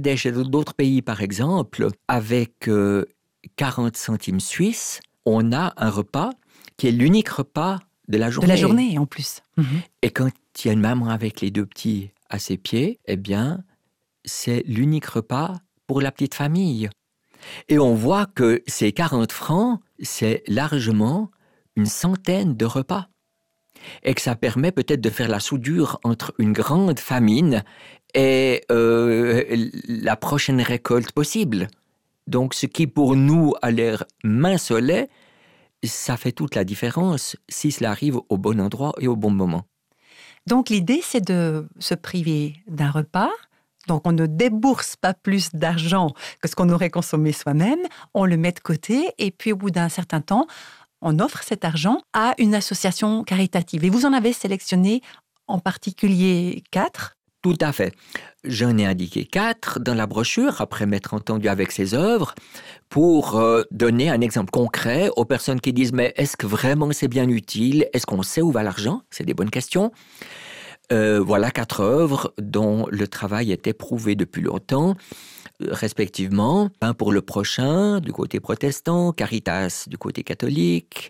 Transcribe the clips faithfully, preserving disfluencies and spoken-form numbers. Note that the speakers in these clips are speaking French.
Bangladesh et dans d'autres pays, par exemple, avec euh, quarante centimes suisses, on a un repas qui est l'unique repas de la journée. De la journée, en plus. Mmh. Et quand il y a une maman avec les deux petits à ses pieds, eh bien, c'est l'unique repas pour la petite famille. Et on voit que ces quarante francs, c'est largement une centaine de repas. Et que ça permet peut-être de faire la soudure entre une grande famine et euh, la prochaine récolte possible. Donc, ce qui pour nous a l'air mincelet, ça fait toute la différence si cela arrive au bon endroit et au bon moment. Donc, l'idée, c'est de se priver d'un repas. Donc, on ne débourse pas plus d'argent que ce qu'on aurait consommé soi-même. On le met de côté et puis, au bout d'un certain temps, on offre cet argent à une association caritative. Et vous en avez sélectionné en particulier quatre. Tout à fait. J'en ai indiqué quatre dans la brochure, après m'être entendu avec ces œuvres, pour euh, donner un exemple concret aux personnes qui disent « Mais est-ce que vraiment c'est bien utile ? Est-ce qu'on sait où va l'argent ?» C'est des bonnes questions. Euh, voilà quatre œuvres dont le travail est éprouvé depuis longtemps, respectivement, un pour le prochain du côté protestant, Caritas du côté catholique,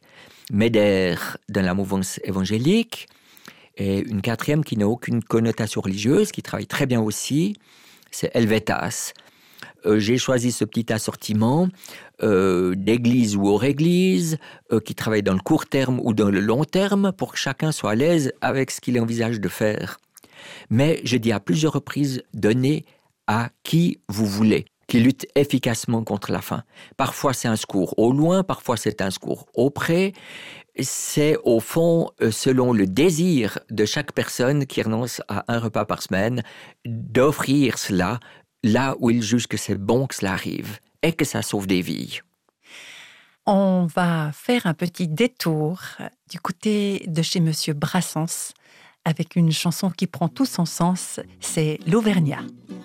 Meder dans la mouvance évangélique, et une quatrième qui n'a aucune connotation religieuse, qui travaille très bien aussi, c'est Helvetas. Euh, j'ai choisi ce petit assortiment euh, d'église ou hors église, euh, qui travaille dans le court terme ou dans le long terme, pour que chacun soit à l'aise avec ce qu'il envisage de faire. Mais je dis à plusieurs reprises, donnez à qui vous voulez, qui lutte efficacement contre la faim. Parfois c'est un secours au loin, parfois c'est un secours auprès. C'est au fond, selon le désir de chaque personne qui renonce à un repas par semaine, d'offrir cela là où il juge que c'est bon que cela arrive et que ça sauve des vies. On va faire un petit détour du côté de chez Monsieur Brassens avec une chanson qui prend tout son sens, c'est l'Auvergnat.